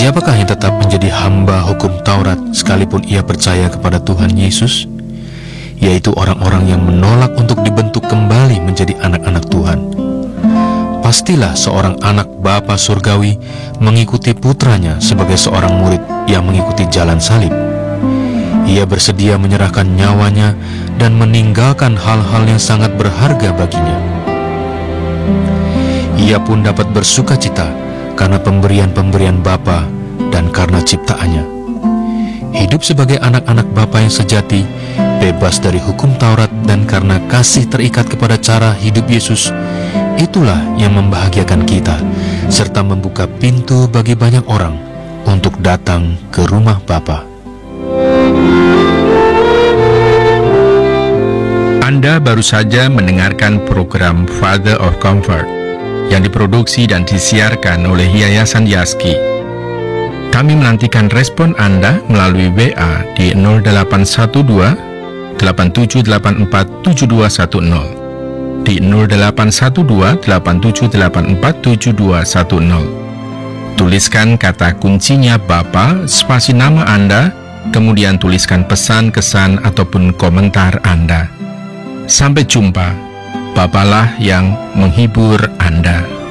Siapakah yang tetap menjadi hamba hukum Taurat sekalipun ia percaya kepada Tuhan Yesus? Yaitu orang-orang yang menolak untuk dibentuk kembali menjadi anak-anak Tuhan. Pastilah seorang anak Bapa surgawi mengikuti putranya sebagai seorang murid yang mengikuti jalan salib. Ia bersedia menyerahkan nyawanya dan meninggalkan hal-hal yang sangat berharga baginya. Ia pun dapat bersuka cita karena pemberian-pemberian Bapa dan karena ciptaannya. Hidup sebagai anak-anak Bapa yang sejati, bebas dari hukum Taurat dan karena kasih terikat kepada cara hidup Yesus, itulah yang membahagiakan kita, serta membuka pintu bagi banyak orang untuk datang ke rumah Bapa. Anda baru saja mendengarkan program Father of Comfort yang diproduksi dan disiarkan oleh Yayasan Yaski. Kami menantikan respon Anda melalui WA di 0812 8784 7210, di 0812 8784 7210. Tuliskan kata kuncinya Bapa, spasi nama Anda, kemudian tuliskan pesan, kesan, ataupun komentar Anda. Sampai jumpa. Bapalah yang menghibur Anda.